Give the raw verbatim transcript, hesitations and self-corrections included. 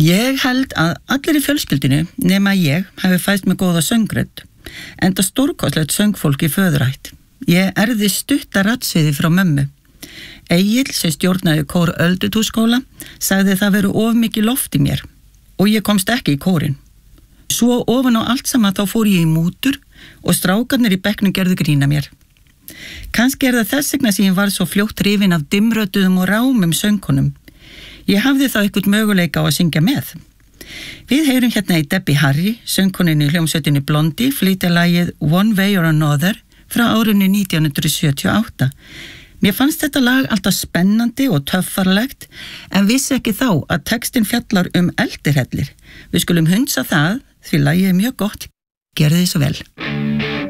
Ég held að allir í fjölskyldinu nema ég hafi fæst með góða söngrödd, enda stórkostlegt söngfólk í föðurætt. Ég erði stutta ratsviði frá mömmu. Egill, sem stjórnaði kór Öldutúnsskóla, sagði það veru of mikið loft í mér og ég komst ekki í kórinn. Svo ofan á allt saman þá fór ég í mútur og strákarnir í bekknum gerðu grína mér. Kannski er það þess vegna sem ég var svo fljótt hrifin af dimmrödduðum og rámum söngkonum. Ég hafði þá eitthvað möguleika á að syngja með. Við heyrum hérna í Debbie Harry, söngkoninni í hljómsveitinni Blondie, flytja lagið One Way or Another frá árinu nítján hundruð sjötíu og átta. Mér fannst þetta lag alltaf spennandi og töffarlegt, en vissi ekki þá að textin fjallar um eldirhellir. Við skulum hunsa það, því lagið er mjög gott. Gerðu þið svo vel.